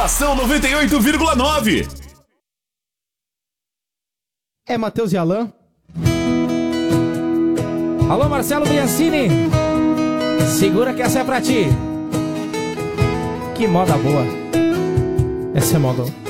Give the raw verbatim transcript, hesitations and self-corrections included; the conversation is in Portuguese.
Estação noventa e oito vírgula nove. É Matheus e Alan. Alô, Marcelo Biancini. Segura que essa é pra ti. Que moda boa. Essa é moda.